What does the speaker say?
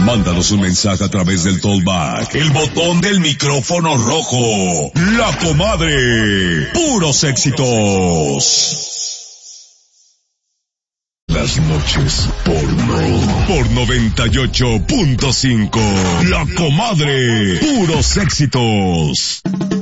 Mándanos un mensaje a través del Tollback, el botón del micrófono rojo. La Comadre. Puros éxitos. Las noches por 98.5. La Comadre. Puros éxitos.